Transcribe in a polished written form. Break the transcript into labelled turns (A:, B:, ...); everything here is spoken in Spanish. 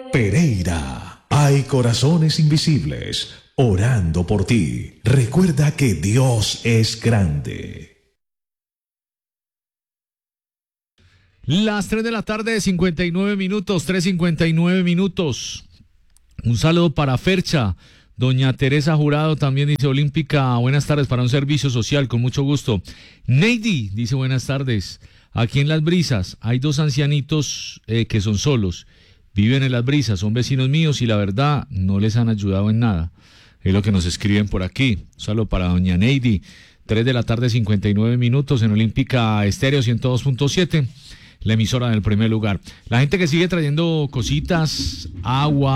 A: Pereira, hay corazones invisibles orando por ti. Recuerda que Dios es grande.
B: Las 3 de la tarde, 59 minutos, 3:59 minutos. Un saludo para Fercha. Doña Teresa Jurado también dice: Olímpica, buenas tardes, para un servicio social, con mucho gusto. Neidy dice: buenas tardes. Aquí en Las Brisas hay dos ancianitos que son solos. Viven en Las Brisas, son vecinos míos y la verdad no les han ayudado en nada. Es lo que nos escriben por aquí. Un saludo para doña Neidy. 3 de la tarde, 59 minutos en Olímpica Estéreo 102.7. La emisora del primer lugar. La gente que sigue trayendo cositas, agua.